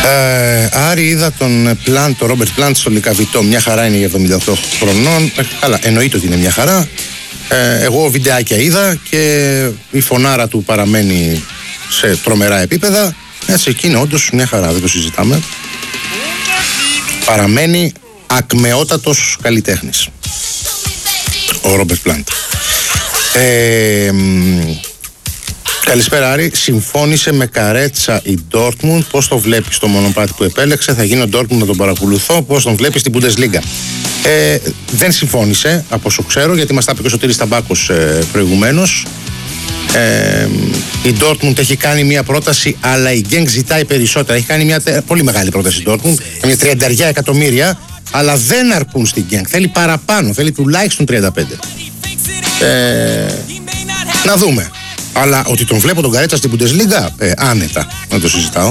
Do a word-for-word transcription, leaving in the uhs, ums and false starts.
Ε, Άρη, είδα τον Πλάντ, τον Ρόμπερτ Πλάντ στο Λικαβιτό. Μια χαρά είναι για εβδομήντα οκτώ χρονών. Ε, καλά, εννοείται ότι είναι μια χαρά. Ε, εγώ βιντεάκια είδα και η φωνάρα του παραμένει σε τρομερά επίπεδα. Έτσι, εκεί είναι όντως μια χαρά, δεν το συζητάμε. Παραμένει ακμεότατος καλλιτέχνης ο Ρόμπερτ Πλάντ. Ε, καλησπέρα Άρη, συμφώνησε με καρέτσα η Ντόρτμουντ. Πώς το βλέπεις το μονοπάτι που επέλεξε? Θα γίνω Ντόρτμουντ να τον παρακολουθώ. Πώς τον βλέπεις στην Bundesliga? Ε, δεν συμφώνησε από όσο ξέρω, γιατί μας τα είπε και ο Σωτήρης Ταμπάκος ε, προηγουμένως. Ε, η Ντόρτμουντ έχει κάνει μια πρόταση, αλλά η Γκένκ ζητάει περισσότερα. Έχει κάνει μια τε, πολύ μεγάλη πρόταση η Ντόρτμουντ, μια τριάντα εκατομμύρια, αλλά δεν αρκούν στην Γκένκ. Θέλει παραπάνω, θέλει τουλάχιστον τριάντα πέντε. Ε, να δούμε. Αλλά ότι τον βλέπω τον Καρέτσα στην Bundesliga, ε, άνετα, να το συζητάω.